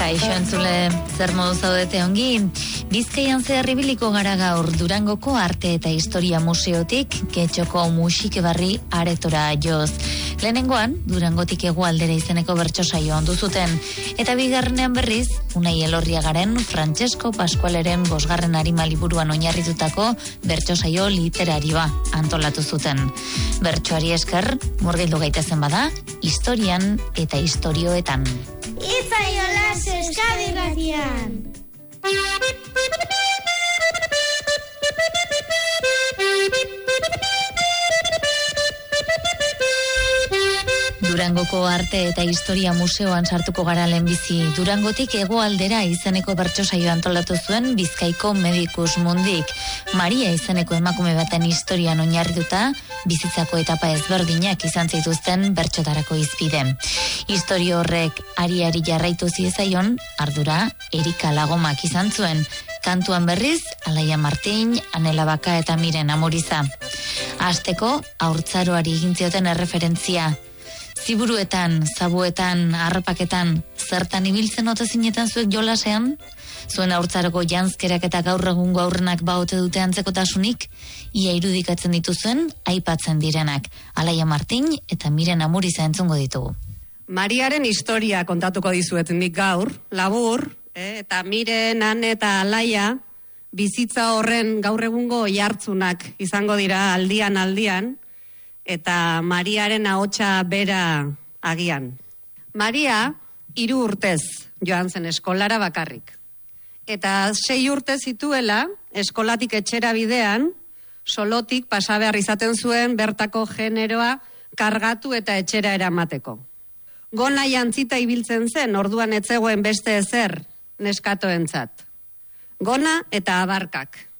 Kaixo entzule, zer modu zaudete ongi? Bizkaian zehar ibiliko gara gaur Durangoko Arte eta Historia Museotik Getxoko Musikebarri aretora joz. Lehenengoan, Durangotik hegoaldera izeneko bertso saioa ondu zuten, eta bigarrenean berriz, Unai Elorriagaren Francesco Pascualeren 5. arima liburuan oinarritutako bertso saio literarioa antolatu zuten. Bertsoari esker, murgildu gaitezen bada, historian eta istorioetan. Itzaiola Euskadi Irratian. Durangoko Arte eta Historia Museoan sartuko gara lehenbizi. Durangotik hegoaldera izeneko bertso saioa antolatu zuen Bizkaiko Medicus Mundik. Maria izeneko emakume baten historian oinarrituta, bizitzako etapa ezberdinak izan zituzten bertsotarako hizpide. Historia horrek ari jarraitu ziezaion, ardura Erika Lagomak izan zuen. Kantuan berriz, Alaia Martin, Anela Baka eta Miren Amoriza. Hasteko, haurtzaroari egin zioten erreferentzia. Ziburuetan, zabuetan, harrapaketan, zertan ibiltzen ote zinetan zuek jolasean? Zuen haurtzaroko janzkerak eta gaur egungo aurrenak baote dute antzekotasunik? Ia irudikatzen dituzuen, aipatzen direnak. Alaia Martin eta Miren Amoriza entzungo ditugu. Mariaren historia kontatuko dizuet nik gaur, labur, eta Miren, Ane eta Alaia bizitza horren gaur egungo jartzunak izango dira aldian, eta Mariaren ahotsa bera agian. Maria 3 urtez joan zen eskolara bakarrik. Eta 6 urte zituela, eskolatik etxera bidean, solotik pasa behar izaten zuen bertako generoa kargatu eta etxera eramateko. Gona jantzita ibiltzen zen, orduan ez zegoen beste ezer neskatoentzat. Gona eta abarkak.